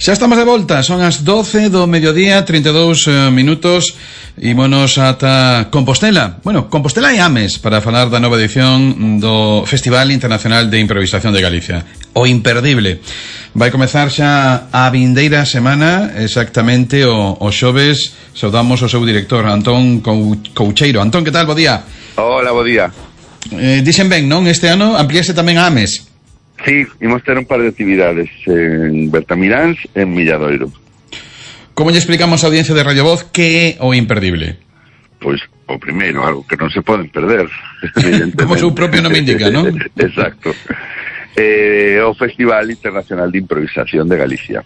Xa estamos de volta, son as 12 do mediodía, 32 minutos, ímonos ata Compostela. Bueno, Compostela e Ames, para falar da nova edición do Festival Internacional de Improvisación de Galicia. O imperdible. Vai comezar xa a vindeira semana, exactamente o xoves. Saudamos o seu director, Antón Coucheiro. Antón, que tal? Bo día. Hola, bo día. Dixen ben, non? Este ano ampliase tamén a Ames. Sí, imos ter un par de actividades en Bertamiráns e en Milladoiro. Como lle explicamos á audiencia de Radio Voz que é o imperdible? Pois, o primeiro, algo que non se poden perder. Como o seu propio nome indica, non? Exacto. O Festival Internacional de Improvisación de Galicia.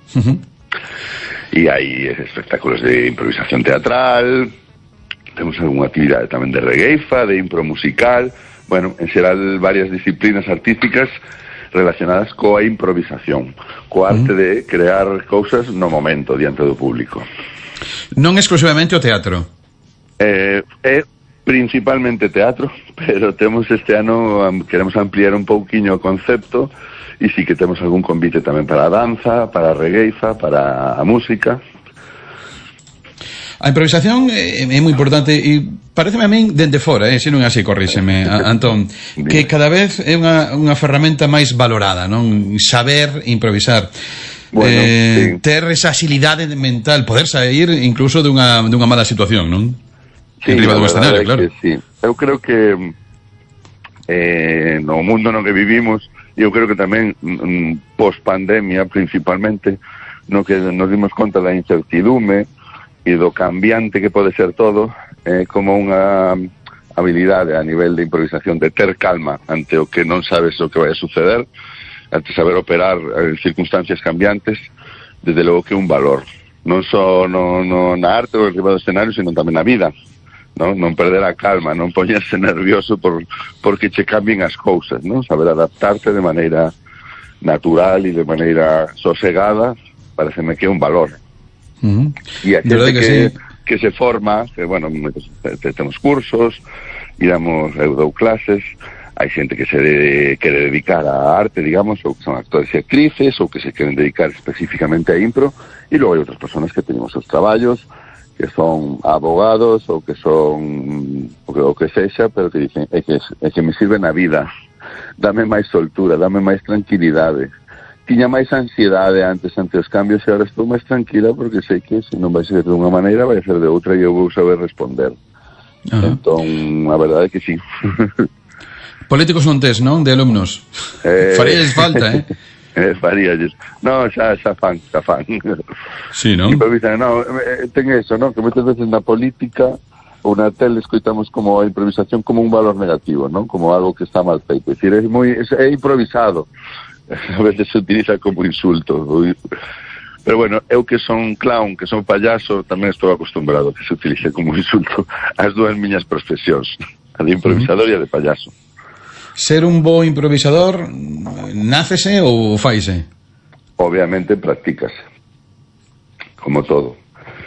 E hai espectáculos de improvisación teatral, temos algunha actividade tamén de regueifa, de impro musical, bueno, en xeral varias disciplinas artísticas relacionadas coa improvisación, coa arte de crear cousas no momento diante do público. Non exclusivamente o teatro. É principalmente teatro, pero temos este ano, queremos ampliar un pouquiño o concepto, e sí que temos algún convite tamén para a danza, para a regueifa, para a música. A improvisación é moi importante e pareceme a min dende fora, se non é así, corríxeme, Antón, que cada vez é unha ferramenta máis valorada, non? Saber improvisar. Bueno, sí. Ter esa agilidade mental, poder sair incluso dunha mala situación, non? Sí, en riba do escenario, claro. Sí. Eu creo que no mundo no que vivimos, eu creo que tamén post-pandemia principalmente, no que nos dimos conta da incertidume e do cambiante que pode ser todo, como unha habilidade a nivel de improvisación, de ter calma ante o que non sabes o que vai a suceder, ante saber operar en circunstancias cambiantes, desde logo que é un valor, non só na arte ou en riba do escenario, sino tamén na vida, non perder a calma, non poñerse nervioso porque che cambien as cousas, non? Saber adaptarte de maneira natural e de maneira sosegada, pareceme que é un valor. E a xente que se forma, que, bueno, temos cursos, eu dou clases, hai xente que se quere dedicar á arte, digamos, ou que son actores e actrices, ou que se queren dedicar especificamente a impro, e logo hai outras personas que teñen os seus traballos, que son abogados, ou que son o que sexa, pero que dicen é que me sirve na vida, dame máis soltura, dame máis tranquilidade. Tiña máis ansiedade antes ante os cambios e agora estou máis tranquila porque sei que se non vai ser de unha maneira vai ser de outra e eu vou saber responder. Entón, a verdade é que sí. Políticos non tes, non? De alumnos. Faríalles falta, Faríalles. No, xa fan. Sí, non? Ten eso, non? Que moitas veces na política ou na tele escoitamos como a improvisación como un valor negativo, non? Como algo que está mal feito. É dicir, é improvisado. A veces se utiliza como insulto. Pero bueno, eu que son clown, que son payaso, tamén estou acostumbrado que se utilice como insulto as dúas miñas profesións, a de improvisador e a de payaso. Ser un bo improvisador nácese ou faise? Obviamente practícase, como todo.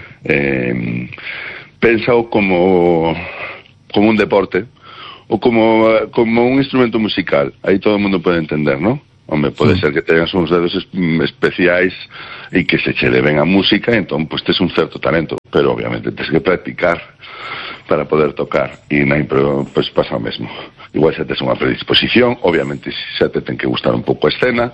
Pénsao como un deporte ou como un instrumento musical. Aí todo o mundo pode entender, non? Home, pode ser que tengas uns dedos especiais e que se che deben a música, entón, pues, tes un certo talento, pero obviamente tes que practicar para poder tocar, e na impro, pues, pasa o mesmo. Igual xa tes unha predisposición, obviamente xa te ten que gustar un pouco a escena,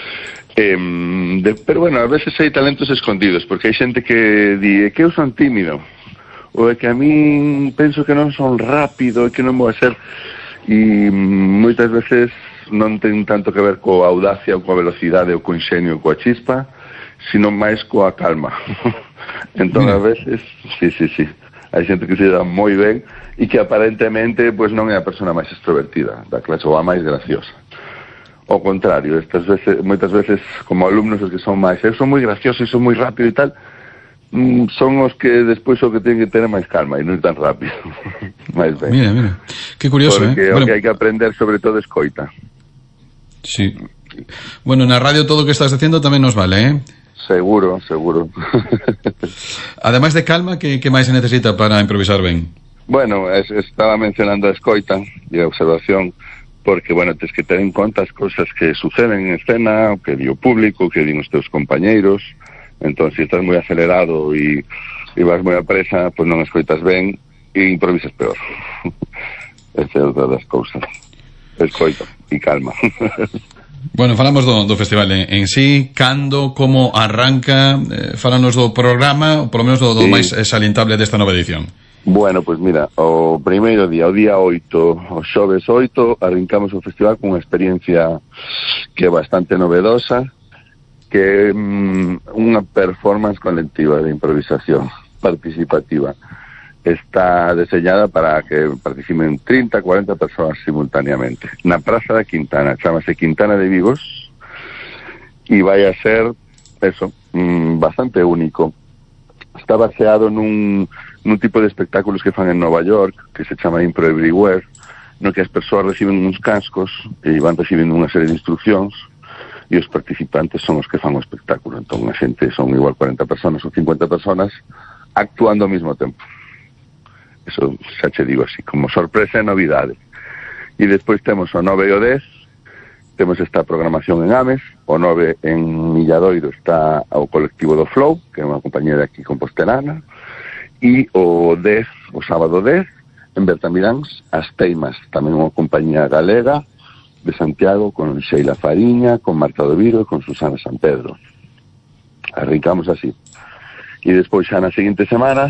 pero bueno, a veces hai talentos escondidos, porque hai xente que di que eu son tímido, ou é que a min penso que non son rápido, e que non vou a ser, e moitas veces non ten tanto que ver coa audacia ou coa velocidade ou co inxenio ou coa chispa, sino máis coa calma. Entón, a veces, sí, hai xente que se dá moi ben e que aparentemente pues, non é a persona máis extrovertida da clase ou a máis graciosa. Ao contrario, moitas veces, como alumnos, os que son máis, eu son moi gracioso e son moi rápido e tal, son os que despois o que teñen que ter máis calma e non tan rápido. Máis ben. Mira, que curioso, porque o que hai que aprender sobre todo escoita. Sí. Bueno, na radio todo o que estás dicindo tamén nos vale, Seguro. Ademais de calma, que máis se necesita para improvisar ben? Bueno, estaba mencionando a escoita e a observación, porque, bueno, tens que ter en conta as cousas que suceden en escena, o que di o público, o que din os teus compañeiros. Entón, se estás moi acelerado e vas moi a presa, pois non escoitas ben e improvisas peor. Esa é outra das cousas. Escoita e calma. Bueno, falamos do festival en sí, cando, como arranca, falanos do programa, ou polo menos do máis salientable desta nova edición. Bueno, pois mira, o primeiro día, o día 8, o xoves 8, arrancamos o festival con unha experiencia que é bastante novedosa, que é unha performance colectiva de improvisación participativa. Está deseñada para que participen 30, 40 persoas simultáneamente. Na Praza da Quintana, chamase Quintana de Vigos, e vai a ser, eso, bastante único. Está baseado nun tipo de espectáculos que fan en Nova York, que se chama Impro Everywhere, no que as persoas reciben uns cascos e van recibindo unha serie de instruccións e os participantes son os que fan o espectáculo. Entón, a xente son igual 40 personas ou 50 personas actuando ao mesmo tempo. Eso xa che digo así, como sorpresa e novidade. E despois temos o 9 e o 10, temos esta programación en Ames, o 9 en Milladoiro está o colectivo do Flow, que é unha compañía de aquí compostelana, e o 10, o sábado 10, en Bertamiráns, As Teimas, tamén unha compañía galega de Santiago, con Sheila Fariña, con Marta Doviro e con Susana San Pedro. Arrancamos así. E despois xa na seguinte semana,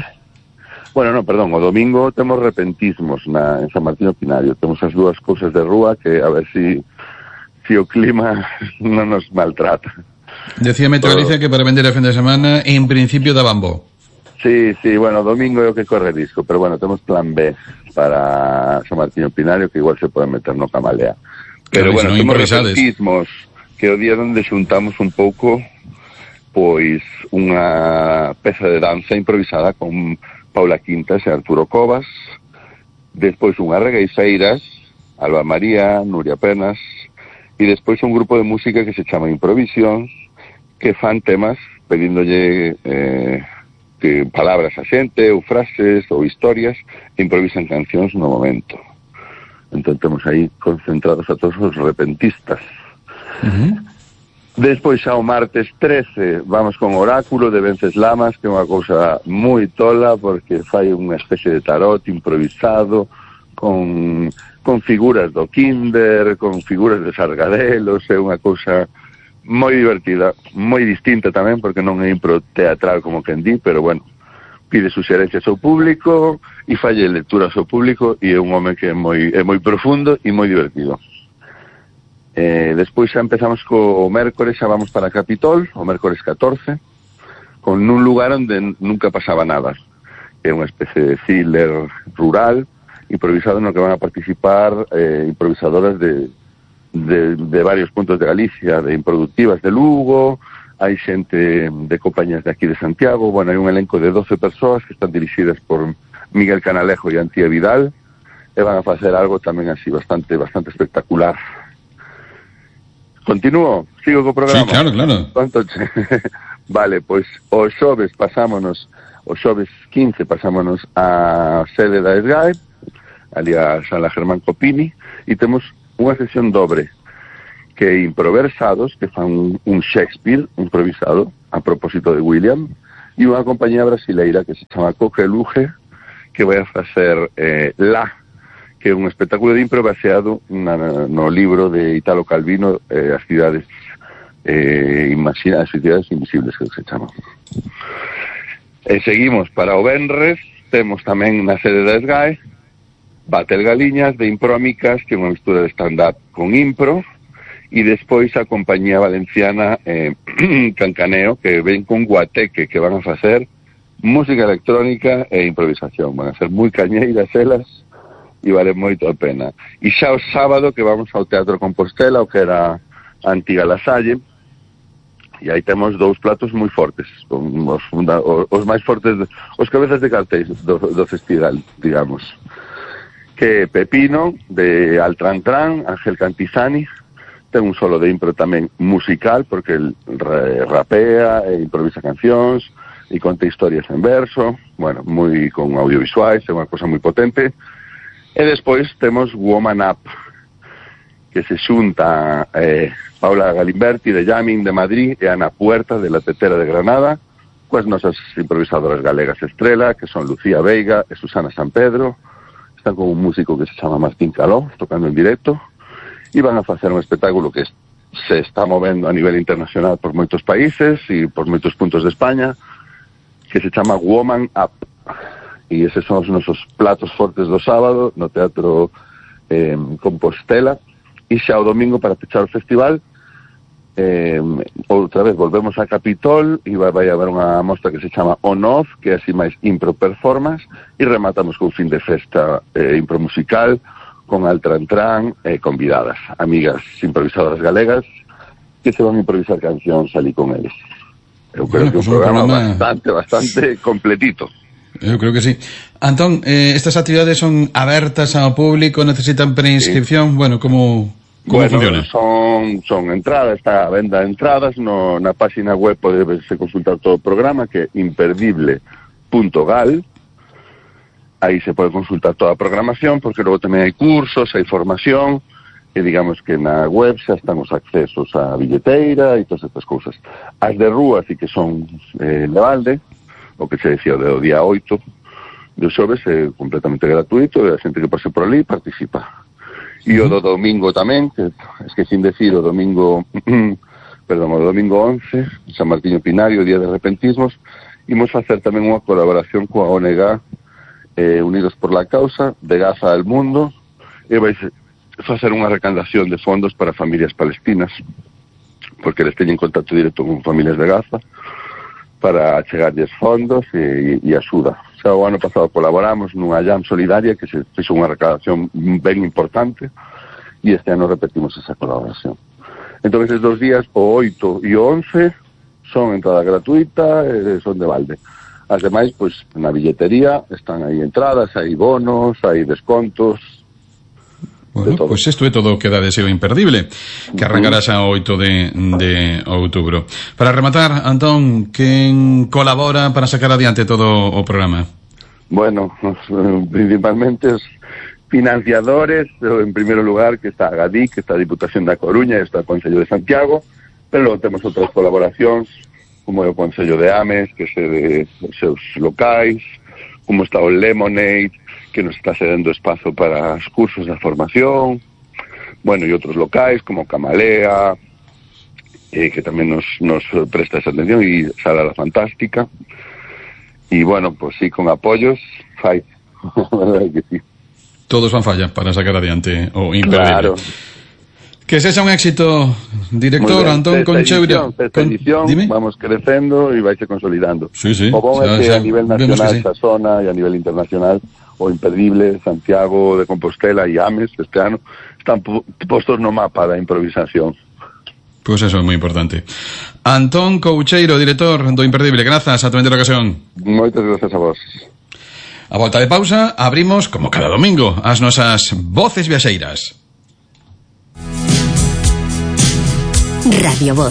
o domingo temos repentismos en San Martín Pinario, temos as dúas cousas de rúa que a ver si o clima non nos maltrata. Decía Metro Galicia que para vender a fin de semana en principio daban bo. Sí, bueno, domingo é o que corre risco, pero bueno, temos plan B para San Martín Pinario, que igual se pode meter no Camalea. Pero bueno, temos repentismos, que o día onde xuntamos un pouco, pois, unha peza de danza improvisada con Paula Quintas e Arturo Covas, despois unhas regueiseiras, Alba María, Nuria Penas, e despois un grupo de música que se chama Improvisións, que fan temas pedíndolle que palabras a xente, ou frases, ou historias, e improvisan cancións no momento. Entón temos aí concentrados a todos os repentistas. Despois xa o martes 13 vamos con Oráculo de Venceslamas, que é unha cousa moi tola, porque fai unha especie de tarot improvisado, con figuras do Kinder, con figuras de Sargadelos, é unha cousa moi divertida, moi distinta tamén, porque non é impro teatral como quen di, pero bueno, pide suxerencias ao público e falle lectura ao seu público, e é un home que é moi profundo e moi divertido. Despois xa empezamos co mércores, xa vamos para Capitol, o mércores 14, con un lugar onde nunca pasaba nada. É unha especie de thriller rural, improvisado no que van a participar improvisadoras de varios puntos de Galicia, de improductivas de Lugo, hai xente de compañías de aquí de Santiago, bueno, hai un elenco de 12 persoas que están dirixidas por Miguel Canalejo e Antía Vidal, e van a facer algo tamén así bastante espectacular. Continúo? Sigo co programa? Sí, claro. Vale, pois o xoves 15 pasámonos a sede da SGAE, ali a Sala Germán Copini, e temos unha sesión dobre, que é Improversados, que fan un Shakespeare improvisado a propósito de William, e unha compañía brasileira que se chama Coqueluche, que vai a facer que é un espectáculo de impro baseado no libro de Italo Calvino, As cidades as cidades invisibles, que se chama. Seguimos para o venres, temos tamén na sede da SGAE Batel Galiñas de Imprómicas, que é unha mistura de stand-up con impro, e despois a compañía valenciana Cancaneo, que ven con Guateque, que van a facer música electrónica e improvisación. Van a ser moi cañeiras elas e vale moito a pena. E xa o sábado que vamos ao Teatro Compostela, o que era a antiga La Salle, e aí temos dous platos moi fortes, os máis fortes, os cabezas de cartéis do festival, digamos, que Pepino, de Altrantran, Ángel Cantizani, ten un solo de impro tamén musical, porque el rapea e improvisa cancións e conta historias en verso, bueno, moi con audiovisuais, é unha cosa moi potente. E despois temos Woman Up, que se xunta Paula Galimberti de Llamin de Madrid e Ana Puerta de La Tetera de Granada, coas nosas improvisadoras galegas estrela, que son Lucía Veiga e Susana San Pedro. Están con un músico que se chama Martín Caló, tocando en directo, e van a facer un espectáculo que se está movendo a nivel internacional por moitos países e por moitos puntos de España, que se chama Woman Up. E eses son os nosos platos fortes do sábado no Teatro Compostela. E xa o domingo, para pechar o festival, outra vez volvemos a Capitol e vai haber unha mostra que se chama On Off, que é así máis impro performance, e rematamos con fin de festa impromusical con Altran convidadas, amigas improvisadoras galegas que se van a improvisar cancións ali con eles. Eu creo que un programa bastante completito. Eu creo que sí. Antón, estas actividades son abertas ao público, necesitan preinscripción, sí. Bueno, como funciona? Son entradas, está a venda de entradas na página web, podese consultar todo o programa, que é imperdible.gal. Aí se pode consultar toda a programación, porque logo tamén hai cursos, hai formación, e digamos que na web xa están os accesos á billeteira e todas estas cousas. As de rúa sí que son de balde, o que se decía do día 8 de xoves é completamente gratuito, e a xente que pase por ali participa. E o do domingo tamén, que esquecín decir, o domingo o domingo 11, San Martiño Pinario, Día de Repentismos, imos facer tamén unha colaboración coa ONG Unidos por la Causa, de Gaza al Mundo, e vai facer unha recaudación de fondos para familias palestinas, porque eles teñen contacto directo con familias de Gaza, para chegarlles fondos e axuda. Xa o ano pasado colaboramos nunha jam solidaria que se fixo unha recaudación ben importante, e este ano repetimos esa colaboración. Entón, eses 2 días, o 8 e o 11, son entrada gratuita e son de balde. As demais, pois, na billetería están aí entradas, hai bonos, hai descontos. Bueno, pois isto é todo o que dá de ser imperdible, que arrancará xa o 8 de outubro. Para rematar, Antón, quen colabora para sacar adiante todo o programa? Bueno, principalmente os financiadores, en primeiro lugar, que está a GADIC, que está a Diputación da Coruña, e está o Concello de Santiago, pero logo temos outras colaboracións, como é o Concello de Ames, que se de os seus locais, como está o Lemonade, que nos está cedendo espazo para os cursos de formación, bueno, e outros locais como Camalea, que tamén nos presta esa atención, e Sala La Fantástica, e bueno, pues sí, con apoyos, fai, verdade que sí. Todos van falla para sacar adiante o imperdible. Claro. Que sexa un éxito, director Antón Concheira. Esta edición vamos crecendo e vaise consolidando. Sí, sí. O bom é que a nivel nacional, esta zona, e a nivel internacional, o imperdible, Santiago de Compostela e Ames, este ano, están postos no mapa da improvisación. Pois eso é moi importante. Antón Coucheiro, director do Imperdible, grazas a tremenda ocasión. Moitas grazas a vos. A volta de pausa, abrimos, como cada domingo, as nosas voces viaxeiras. Radio Voz.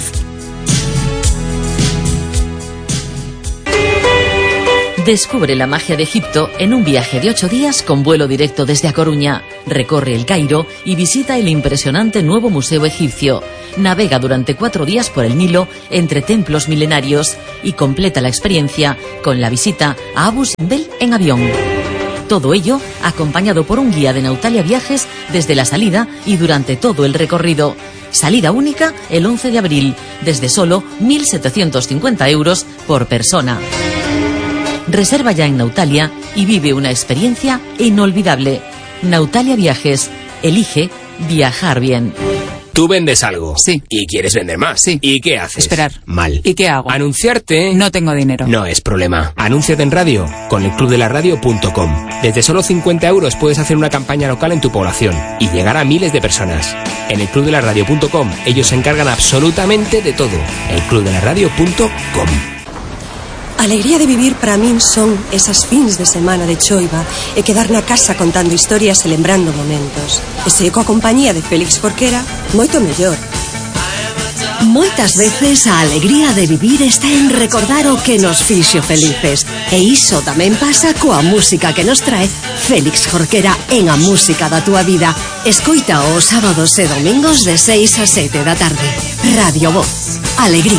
Descubre la magia de Egipto en un viaje de 8 días con vuelo directo desde A Coruña. Recorre el Cairo y visita el impresionante nuevo museo egipcio. Navega durante 4 días por el Nilo entre templos milenarios y completa la experiencia con la visita a Abu Simbel en avión. Todo ello acompañado por un guía de Nautalia Viajes desde la salida y durante todo el recorrido. Salida única el 11 de abril, desde solo 1.750 euros por persona. Reserva ya en Nautalia y vive una experiencia inolvidable. Nautalia Viajes. Elige viajar bien. Tú vendes algo. Sí. Y quieres vender más. Sí. ¿Y qué haces? Esperar. Mal. ¿Y qué hago? Anunciarte. No tengo dinero. No es problema. Anúnciate en radio con elclubdelaradio.com. Desde solo 50 euros puedes hacer una campaña local en tu población y llegar a miles de personas. En elclubdelaradio.com ellos se encargan absolutamente de todo. elclubdelaradio.com. A alegría de vivir para min son esas fins de semana de choiva e quedar na casa contando historias e lembrando momentos. E se coa compañía de Félix Forquera, moito mellor. Moitas veces a alegría de vivir está en recordar o que nos fixo felices. E iso tamén pasa coa música que nos trae Félix Jorquera en A Música da Túa Vida. Escoita os sábados e domingos de 6 a 7 da tarde. Radio Voz. Alegría.